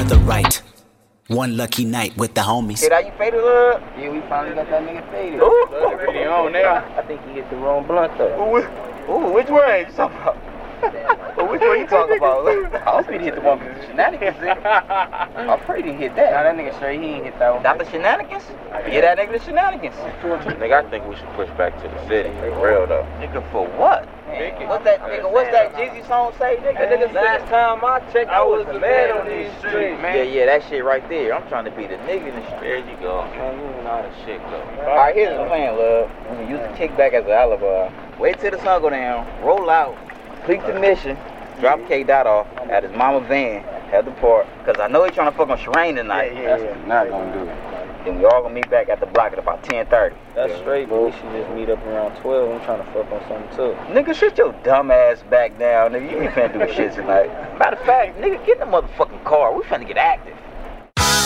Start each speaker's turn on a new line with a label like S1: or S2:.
S1: the right. One lucky night with the homies.
S2: Hey, that you faded up?
S3: Yeah, we finally got that nigga faded.
S2: Ooh.
S3: He on now. I think he hit the wrong blunt though.
S2: Ooh, which way you talking about? Which way you talking about?
S3: I hope he hit the one with the shenanigans in. I'm afraid he hit that. Nah, that nigga straight, he ain't hit that one.
S2: Not the shenanigans? Yeah, that nigga the shenanigans.
S4: Nigga, I think we should push back to the city. For real though.
S2: Nigga, for what? What's that Jeezy song say, nigga?
S3: Last time I checked, I was the man on these streets, man.
S2: Yeah, that shit right there. I'm trying to be the nigga in the street.
S4: There you go. Man, you know how the shit go.
S2: Alright, here's the plan, love. We can use the kickback as an alibi. Wait till the sun go down, roll out, complete the mission, drop K-Dot off at his mama van at the park. Cause I know he's trying to fuck on Sherane tonight.
S3: Yeah. Not gonna do it.
S2: Then we all gonna meet back at the block at about 10:30.
S3: That's straight, but we should just meet up around 12. I'm trying to fuck on something too.
S2: Nigga, shit your dumb ass back down, nigga. You ain't finna do shit tonight. Matter of fact, nigga, get in the motherfucking car. We finna get active.